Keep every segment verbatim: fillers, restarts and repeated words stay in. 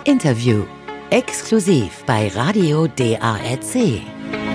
Interview. Exklusiv bei Radio D A R C.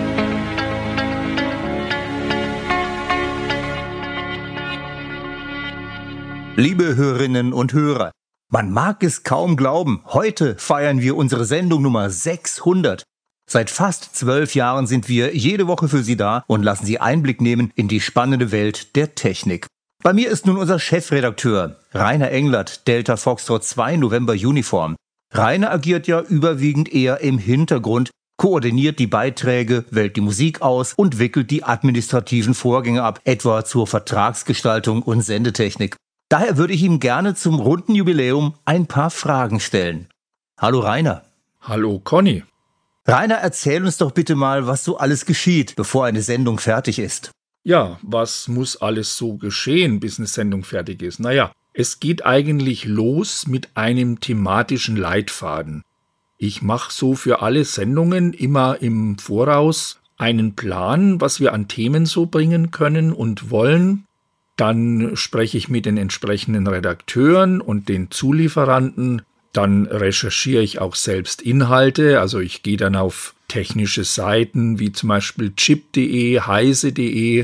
Liebe Hörerinnen und Hörer, man mag es kaum glauben, heute feiern wir unsere Sendung Nummer sechshundert. Seit fast zwölf Jahren sind wir jede Woche für Sie da und lassen Sie Einblick nehmen in die spannende Welt der Technik. Bei mir ist nun unser Chefredakteur, Rainer Englert, Delta Foxtrot zwei November Uniform. Rainer agiert ja überwiegend eher im Hintergrund, koordiniert die Beiträge, wählt die Musik aus und wickelt die administrativen Vorgänge ab, etwa zur Vertragsgestaltung und Sendetechnik. Daher würde ich ihm gerne zum runden Jubiläum ein paar Fragen stellen. Hallo Rainer. Hallo Conny. Rainer, erzähl uns doch bitte mal, was so alles geschieht, bevor eine Sendung fertig ist. Ja, was muss alles so geschehen, bis eine Sendung fertig ist? Naja, es geht eigentlich los mit einem thematischen Leitfaden. Ich mache so für alle Sendungen immer im Voraus einen Plan, was wir an Themen so bringen können und wollen. Dann spreche ich mit den entsprechenden Redakteuren und den Zulieferanten. Dann recherchiere ich auch selbst Inhalte. Also ich gehe dann auf technische Seiten wie zum Beispiel chip punkt de, heise punkt de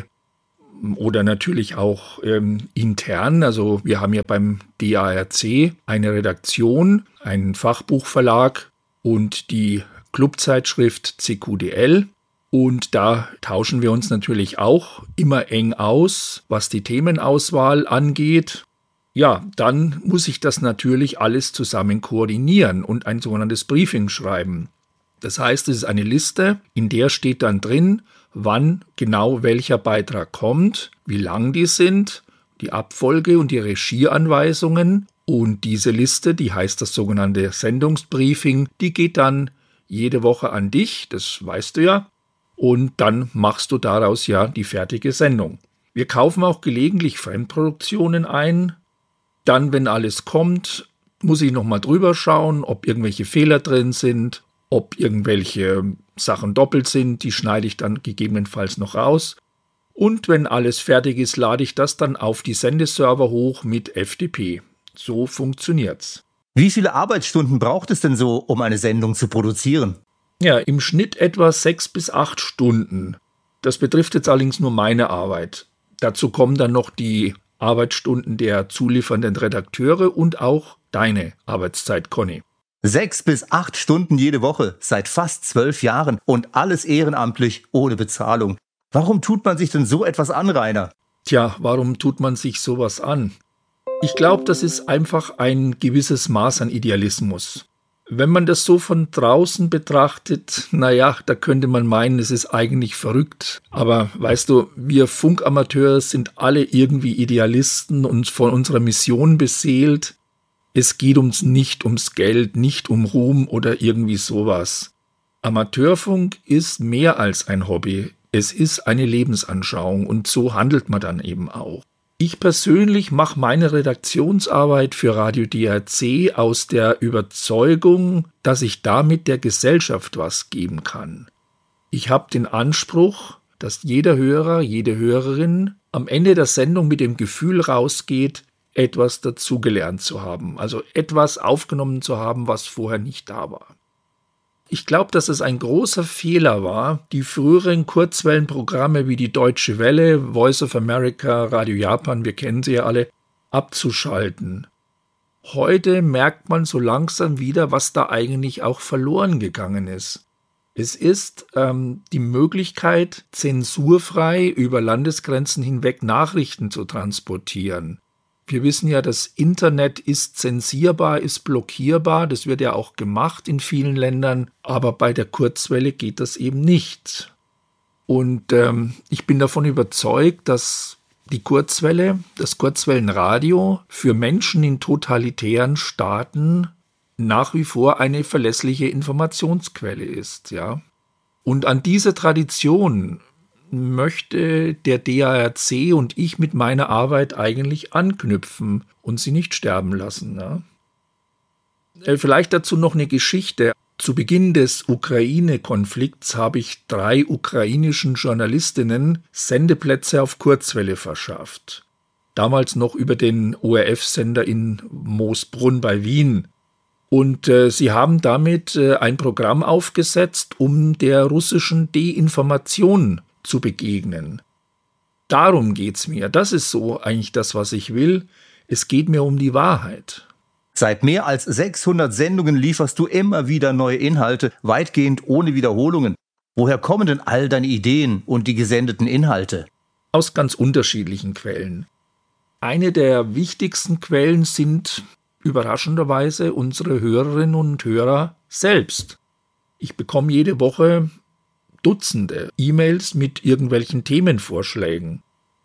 oder natürlich auch ähm, intern. Also wir haben ja beim D A R C eine Redaktion, einen Fachbuchverlag und die Clubzeitschrift C Q D L. Und da tauschen wir uns natürlich auch immer eng aus, was die Themenauswahl angeht. Ja, dann muss ich das natürlich alles zusammen koordinieren und ein sogenanntes Briefing schreiben. Das heißt, es ist eine Liste, in der steht dann drin, wann genau welcher Beitrag kommt, wie lang die sind, die Abfolge und die Regieanweisungen. Und diese Liste, die heißt das sogenannte Sendungsbriefing, die geht dann jede Woche an dich, das weißt du ja. Und dann machst du daraus ja die fertige Sendung. Wir kaufen auch gelegentlich Fremdproduktionen ein. Dann, wenn alles kommt, muss ich nochmal drüber schauen, ob irgendwelche Fehler drin sind, ob irgendwelche Sachen doppelt sind. Die schneide ich dann gegebenenfalls noch raus. Und wenn alles fertig ist, lade ich das dann auf die Sendeserver hoch mit F T P. So funktioniert's. Wie viele Arbeitsstunden braucht es denn so, um eine Sendung zu produzieren? Ja, im Schnitt etwa sechs bis acht Stunden. Das betrifft jetzt allerdings nur meine Arbeit. Dazu kommen dann noch die Arbeitsstunden der zuliefernden Redakteure und auch deine Arbeitszeit, Conny. Sechs bis acht Stunden jede Woche, seit fast zwölf Jahren und alles ehrenamtlich, ohne Bezahlung. Warum tut man sich denn so etwas an, Rainer? Tja, warum tut man sich sowas an? Ich glaube, das ist einfach ein gewisses Maß an Idealismus. Wenn man das so von draußen betrachtet, naja, da könnte man meinen, es ist eigentlich verrückt. Aber weißt du, wir Funkamateure sind alle irgendwie Idealisten und von unserer Mission beseelt. Es geht uns nicht ums Geld, nicht um Ruhm oder irgendwie sowas. Amateurfunk ist mehr als ein Hobby. Es ist eine Lebensanschauung und so handelt man dann eben auch. Ich persönlich mache meine Redaktionsarbeit für Radio D A R C aus der Überzeugung, dass ich damit der Gesellschaft was geben kann. Ich habe den Anspruch, dass jeder Hörer, jede Hörerin am Ende der Sendung mit dem Gefühl rausgeht, etwas dazugelernt zu haben, also etwas aufgenommen zu haben, was vorher nicht da war. Ich glaube, dass es ein großer Fehler war, die früheren Kurzwellenprogramme wie die Deutsche Welle, Voice of America, Radio Japan, wir kennen sie ja alle, abzuschalten. Heute merkt man so langsam wieder, was da eigentlich auch verloren gegangen ist. Es ist ähm, die Möglichkeit, zensurfrei über Landesgrenzen hinweg Nachrichten zu transportieren. Wir wissen ja, das Internet ist zensierbar, ist blockierbar, das wird ja auch gemacht in vielen Ländern, aber bei der Kurzwelle geht das eben nicht. Und ähm, ich bin davon überzeugt, dass die Kurzwelle, das Kurzwellenradio für Menschen in totalitären Staaten nach wie vor eine verlässliche Informationsquelle ist, ja. Und an diese Tradition möchte der D A R C und ich mit meiner Arbeit eigentlich anknüpfen und sie nicht sterben lassen. Ja. Vielleicht dazu noch eine Geschichte. Zu Beginn des Ukraine-Konflikts habe ich drei ukrainischen Journalistinnen Sendeplätze auf Kurzwelle verschafft. Damals noch über den O R F-Sender in Moosbrunn bei Wien. Und äh, sie haben damit äh, ein Programm aufgesetzt, um der russischen Deinformation zu begegnen. Darum geht's mir. Das ist so eigentlich das, was ich will. Es geht mir um die Wahrheit. Seit mehr als sechshundert Sendungen lieferst du immer wieder neue Inhalte, weitgehend ohne Wiederholungen. Woher kommen denn all deine Ideen und die gesendeten Inhalte? Aus ganz unterschiedlichen Quellen. Eine der wichtigsten Quellen sind überraschenderweise unsere Hörerinnen und Hörer selbst. Ich bekomme jede Woche Dutzende E-Mails mit irgendwelchen Themenvorschlägen.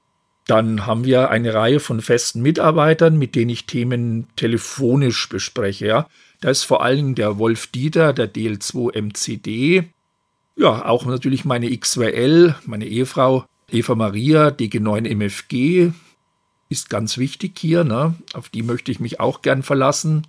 Dann haben wir eine Reihe von festen Mitarbeitern, mit denen ich Themen telefonisch bespreche. Ja. Da ist vor allem der Wolf Dieter, der D L zwei M C D. Ja, auch natürlich meine X zwei L, meine Ehefrau Eva Maria, D G neun M F G. Ist ganz wichtig hier, ne? Auf die möchte ich mich auch gern verlassen.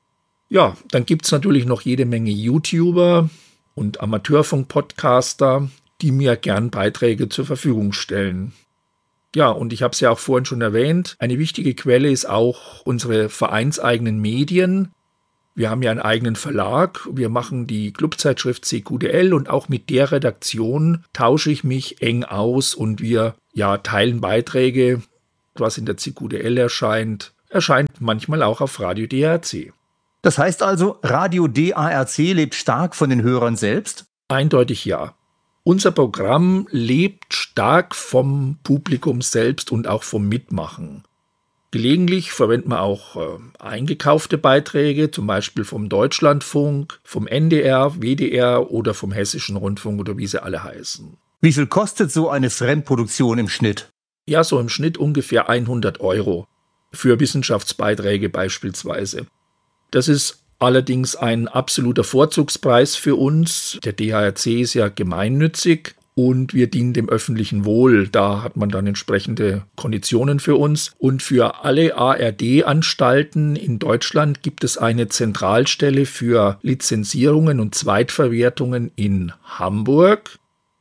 Ja, dann gibt es natürlich noch jede Menge YouTuber und Amateurfunk-Podcaster, die mir gern Beiträge zur Verfügung stellen. Ja, und ich habe es ja auch vorhin schon erwähnt, eine wichtige Quelle ist auch unsere vereinseigenen Medien. Wir haben ja einen eigenen Verlag, wir machen die Clubzeitschrift C Q D L und auch mit der Redaktion tausche ich mich eng aus und wir ja, teilen Beiträge. Was in der C Q D L erscheint, erscheint manchmal auch auf Radio D A R C. Das heißt also, Radio D A R C lebt stark von den Hörern selbst? Eindeutig ja. Unser Programm lebt stark vom Publikum selbst und auch vom Mitmachen. Gelegentlich verwenden wir auch äh, eingekaufte Beiträge, zum Beispiel vom Deutschlandfunk, vom N D R, W D R oder vom Hessischen Rundfunk oder wie sie alle heißen. Wie viel kostet so eine Fremdproduktion im Schnitt? Ja, so im Schnitt ungefähr hundert Euro für Wissenschaftsbeiträge beispielsweise. Das ist allerdings ein absoluter Vorzugspreis für uns. Der D A R C ist ja gemeinnützig und wir dienen dem öffentlichen Wohl. Da hat man dann entsprechende Konditionen für uns. Und für alle A R D-Anstalten in Deutschland gibt es eine Zentralstelle für Lizenzierungen und Zweitverwertungen in Hamburg.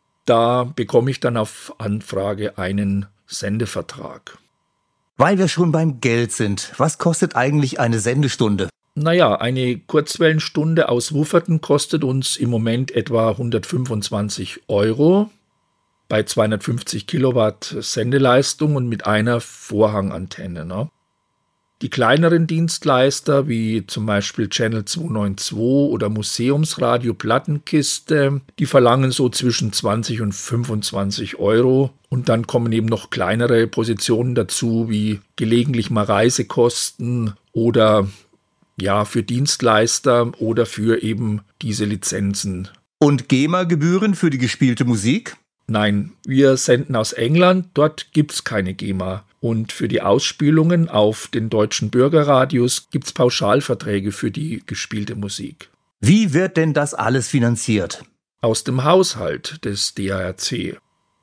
Da bekomme ich dann auf Anfrage einen Sendevertrag. Weil wir schon beim Geld sind, was kostet eigentlich eine Sendestunde? Naja, eine Kurzwellenstunde aus Wufferten kostet uns im Moment etwa hundertfünfundzwanzig Euro bei zweihundertfünfzig Kilowatt Sendeleistung und mit einer Vorhangantenne. Ne? Die kleineren Dienstleister wie zum Beispiel Channel zweihundertzweiundneunzig oder Museumsradio Plattenkiste, die verlangen so zwischen zwanzig und fünfundzwanzig Euro. Und dann kommen eben noch kleinere Positionen dazu, wie gelegentlich mal Reisekosten oder ja für Dienstleister oder für eben diese Lizenzen. Und GEMA-Gebühren für die gespielte Musik? Nein, wir senden aus England, dort gibt's keine GEMA. Und für die Ausspielungen auf den deutschen Bürgerradios gibt's Pauschalverträge für die gespielte Musik. Wie wird denn das alles finanziert? Aus dem Haushalt des D A R C.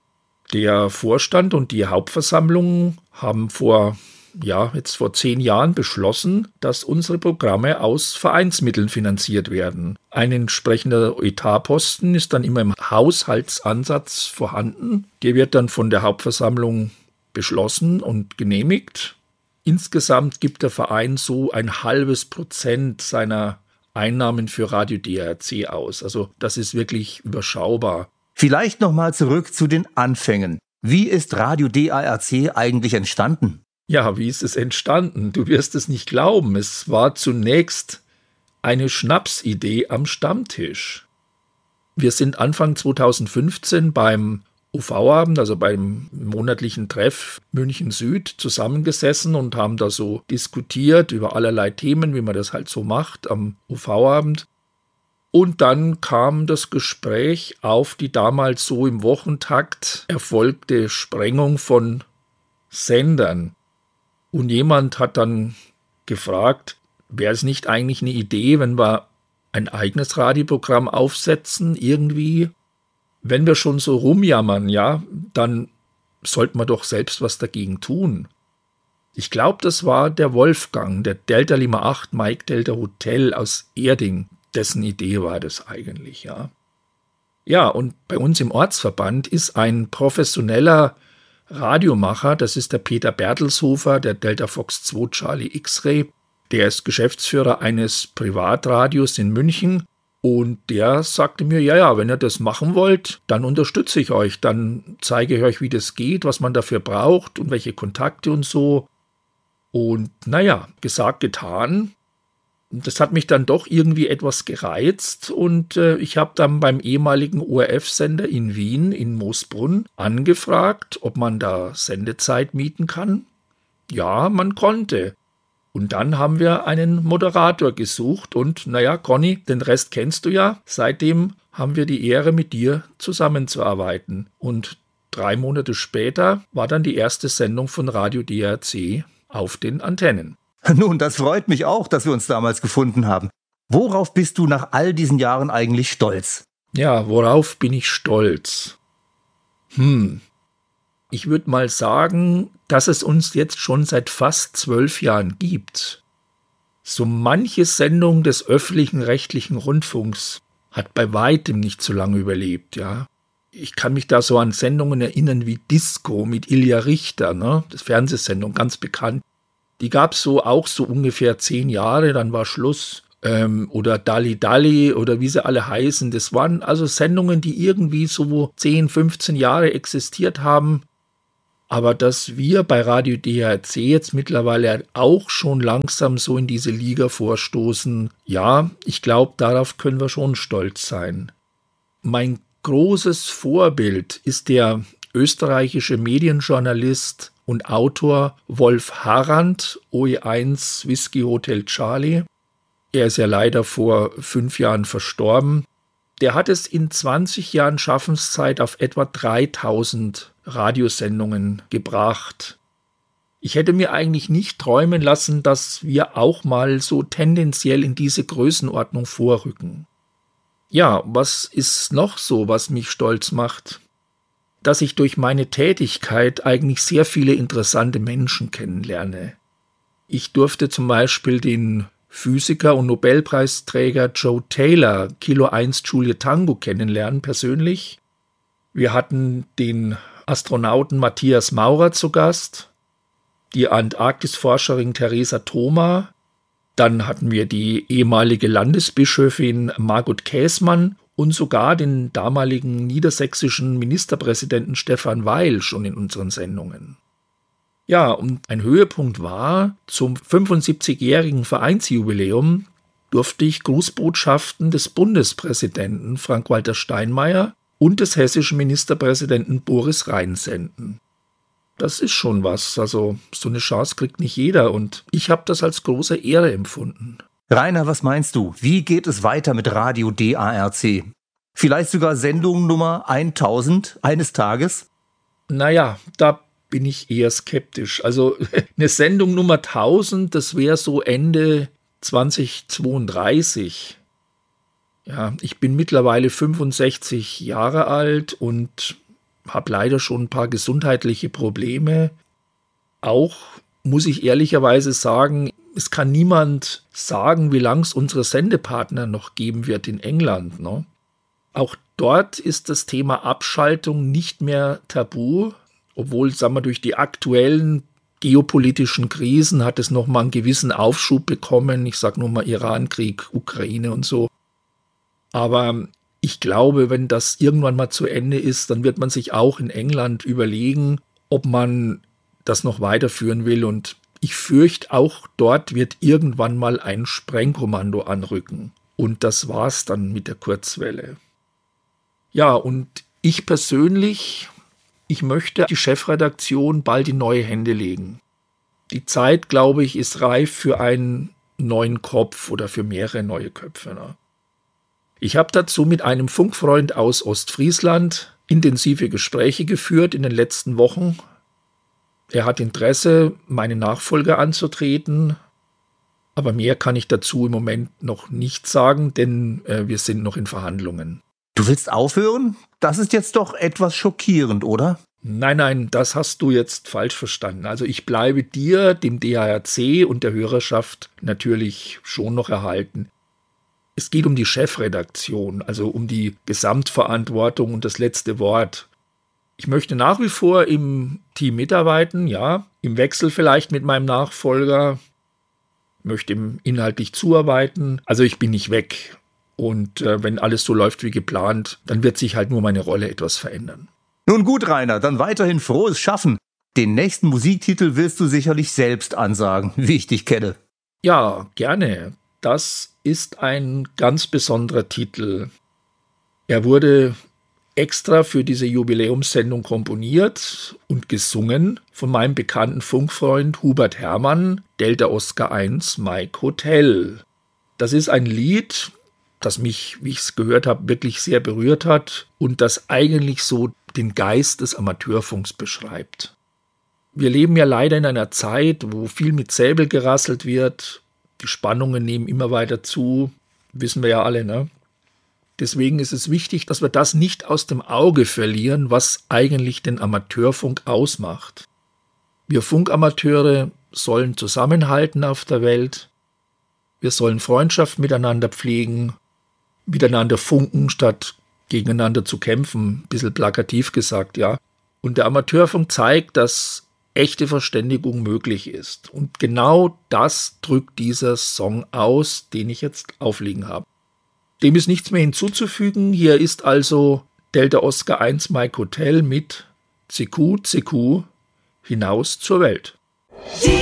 Der Vorstand und die Hauptversammlung haben vor, ja, jetzt vor zehn Jahren beschlossen, dass unsere Programme aus Vereinsmitteln finanziert werden. Ein entsprechender Etatposten ist dann immer im Haushaltsansatz vorhanden. Der wird dann von der Hauptversammlung beschlossen und genehmigt. Insgesamt gibt der Verein so ein halbes Prozent seiner Einnahmen für Radio D A R C aus. Also das ist wirklich überschaubar. Vielleicht nochmal zurück zu den Anfängen. Wie ist Radio D A R C eigentlich entstanden? Ja, wie ist es entstanden? Du wirst es nicht glauben. Es war zunächst eine Schnapsidee am Stammtisch. Wir sind Anfang zweitausendfünfzehn beim U V-Abend, also beim monatlichen Treff München Süd, zusammengesessen und haben da so diskutiert über allerlei Themen, wie man das halt so macht am U V-Abend. Und dann kam das Gespräch auf die damals so im Wochentakt erfolgte Sprengung von Sendern. Und jemand hat dann gefragt, wäre es nicht eigentlich eine Idee, wenn wir ein eigenes Radioprogramm aufsetzen, irgendwie? Wenn wir schon so rumjammern, ja, dann sollten wir doch selbst was dagegen tun. Ich glaube, das war der Wolfgang, der Delta Lima acht Mike Delta Hotel aus Erding, dessen Idee war das eigentlich, ja. Ja, und bei uns im Ortsverband ist ein professioneller Radiomacher, das ist der Peter Bertelshofer, der Delta Fox zwei Charlie X-Ray, Der ist Geschäftsführer eines Privatradios in München und der sagte mir, ja, ja, wenn ihr das machen wollt, dann unterstütze ich euch, dann zeige ich euch, wie das geht, was man dafür braucht und welche Kontakte und so. Und naja, gesagt, getan. Das hat mich dann doch irgendwie etwas gereizt und äh, ich habe dann beim ehemaligen O R F-Sender in Wien, in Moosbrunn, angefragt, ob man da Sendezeit mieten kann. Ja, man konnte. Und dann haben wir einen Moderator gesucht und naja, Conny, den Rest kennst du ja. Seitdem haben wir die Ehre, mit dir zusammenzuarbeiten. Und drei Monate später war dann die erste Sendung von Radio D R C auf den Antennen. Nun, das freut mich auch, dass wir uns damals gefunden haben. Worauf bist du nach all diesen Jahren eigentlich stolz? Ja, worauf bin ich stolz? Hm, ich würde mal sagen, dass es uns jetzt schon seit fast zwölf Jahren gibt. So manche Sendung des öffentlichen rechtlichen Rundfunks hat bei weitem nicht so lange überlebt, ja. Ich kann mich da so an Sendungen erinnern wie Disco mit Ilja Richter, ne? Das Fernsehsendung, ganz bekannt. Die gab es so auch so ungefähr zehn Jahre, dann war Schluss. Ähm, oder Dalli Dalli oder wie sie alle heißen. Das waren also Sendungen, die irgendwie so zehn, fünfzehn Jahre existiert haben. Aber dass wir bei Radio D R C jetzt mittlerweile auch schon langsam so in diese Liga vorstoßen, ja, ich glaube, darauf können wir schon stolz sein. Mein großes Vorbild ist der österreichische Medienjournalist und Autor Wolf Harand, O E eins Whisky Hotel Charlie. Er ist ja leider vor fünf Jahren verstorben. Der hat es in zwanzig Jahren Schaffenszeit auf etwa dreitausend Radiosendungen gebracht. Ich hätte mir eigentlich nicht träumen lassen, dass wir auch mal so tendenziell in diese Größenordnung vorrücken. Ja, was ist noch so, was mich stolz macht? Dass ich durch meine Tätigkeit eigentlich sehr viele interessante Menschen kennenlerne. Ich durfte zum Beispiel den Physiker und Nobelpreisträger Joe Taylor, Kilo eins Juliet Tango, kennenlernen persönlich. Wir hatten den Astronauten Matthias Maurer zu Gast, die Antarktisforscherin Theresa Thoma, dann hatten wir die ehemalige Landesbischöfin Margot Käßmann und sogar den damaligen niedersächsischen Ministerpräsidenten Stefan Weil schon in unseren Sendungen. Ja, und ein Höhepunkt war, zum fünfundsiebzigjährigen Vereinsjubiläum durfte ich Grußbotschaften des Bundespräsidenten Frank-Walter Steinmeier und des hessischen Ministerpräsidenten Boris Rhein senden. Das ist schon was, also so eine Chance kriegt nicht jeder und ich habe das als große Ehre empfunden. Rainer, was meinst du? Wie geht es weiter mit Radio D A R C? Vielleicht sogar Sendung Nummer tausend eines Tages? Naja, da bin ich eher skeptisch. Also eine Sendung Nummer tausend, das wäre so Ende zweitausendzweiunddreißig. Ja, ich bin mittlerweile fünfundsechzig Jahre alt und habe leider schon ein paar gesundheitliche Probleme. Auch muss ich ehrlicherweise sagen, es kann niemand sagen, wie lange es unsere Sendepartner noch geben wird in England, ne? Auch dort ist das Thema Abschaltung nicht mehr tabu, obwohl, sagen wir, durch die aktuellen geopolitischen Krisen hat es nochmal einen gewissen Aufschub bekommen. Ich sage nur mal Iran-Krieg, Ukraine und so. Aber ich glaube, wenn das irgendwann mal zu Ende ist, dann wird man sich auch in England überlegen, ob man das noch weiterführen will. Und ich fürchte, auch dort wird irgendwann mal ein Sprengkommando anrücken. Und das war's dann mit der Kurzwelle. Ja, und ich persönlich, ich möchte die Chefredaktion bald in neue Hände legen. Die Zeit, glaube ich, ist reif für einen neuen Kopf oder für mehrere neue Köpfe. Ne? Ich habe dazu mit einem Funkfreund aus Ostfriesland intensive Gespräche geführt in den letzten Wochen. Er hat Interesse, meine Nachfolger anzutreten, aber mehr kann ich dazu im Moment noch nicht sagen, denn äh, wir sind noch in Verhandlungen. Du willst aufhören? Das ist jetzt doch etwas schockierend, oder? Nein, nein, das hast du jetzt falsch verstanden. Also ich bleibe dir, dem D A R C und der Hörerschaft natürlich schon noch erhalten. Es geht um die Chefredaktion, also um die Gesamtverantwortung und das letzte Wort. Ich möchte nach wie vor im Team mitarbeiten, ja, im Wechsel vielleicht mit meinem Nachfolger. möchte ihm inhaltlich zuarbeiten. Also ich bin nicht weg. Und äh, wenn alles so läuft wie geplant, dann wird sich halt nur meine Rolle etwas verändern. Nun gut, Rainer, dann weiterhin frohes Schaffen. Den nächsten Musiktitel willst du sicherlich selbst ansagen, wie ich dich kenne. Ja, gerne. Das ist ein ganz besonderer Titel. Er wurde extra für diese Jubiläumssendung komponiert und gesungen von meinem bekannten Funkfreund Hubert Hermann, Delta Oscar eins, Mike Hotel. Das ist ein Lied, das mich, wie ich es gehört habe, wirklich sehr berührt hat und das eigentlich so den Geist des Amateurfunks beschreibt. Wir leben ja leider in einer Zeit, wo viel mit Säbel gerasselt wird. Die Spannungen nehmen immer weiter zu, wissen wir ja alle, ne? Deswegen ist es wichtig, dass wir das nicht aus dem Auge verlieren, was eigentlich den Amateurfunk ausmacht. Wir Funkamateure sollen zusammenhalten auf der Welt. Wir sollen Freundschaft miteinander pflegen, miteinander funken, statt gegeneinander zu kämpfen. Ein bisschen plakativ gesagt, ja. Und der Amateurfunk zeigt, dass echte Verständigung möglich ist. Und genau das drückt dieser Song aus, den ich jetzt aufliegen habe. Dem ist nichts mehr hinzuzufügen. Hier ist also Delta Oscar eins Mike Hotel mit C Q C Q hinaus zur Welt. Die